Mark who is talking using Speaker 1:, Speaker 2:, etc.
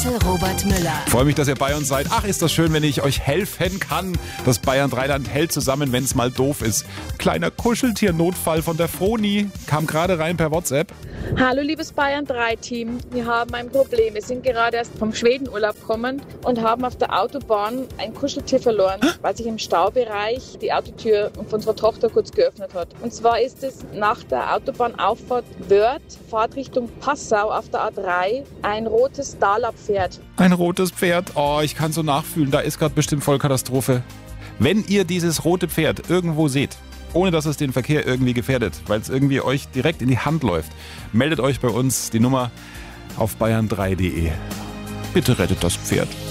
Speaker 1: Mathe Robert Müller.
Speaker 2: Freue mich, dass ihr bei uns seid. Ach, ist das schön, wenn ich euch helfen kann. Das Bayern 3-Land hält zusammen, wenn es mal doof ist. Kleiner Kuscheltier-Notfall von der Froni. Kam gerade rein per WhatsApp.
Speaker 3: Hallo liebes Bayern 3-Team, wir haben ein Problem. Wir sind gerade erst vom Schwedenurlaub kommend und haben auf der Autobahn ein Kuscheltier verloren, weil sich im Staubereich die Autotür von unserer Tochter kurz geöffnet hat. Und zwar ist es nach der Autobahnauffahrt Wörth, Fahrtrichtung Passau auf der A3, ein rotes Dala-Pferd.
Speaker 2: Ein rotes Pferd. Oh, ich kann so nachfühlen. Da ist gerade bestimmt Vollkatastrophe. Wenn ihr dieses rote Pferd irgendwo seht, ohne dass es den Verkehr irgendwie gefährdet, weil es irgendwie euch direkt in die Hand läuft, meldet euch bei uns, die Nummer auf bayern3.de. Bitte rettet das Pferd.